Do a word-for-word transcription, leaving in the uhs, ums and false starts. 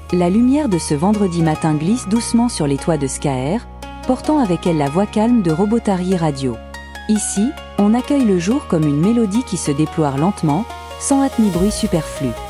La lumière de ce vendredi matin glisse doucement sur les toits de Skaer, portant avec elle la voix calme de Robotari Radio. Ici, on accueille le jour comme une mélodie qui se déploie lentement, sans hâte ni bruit superflu.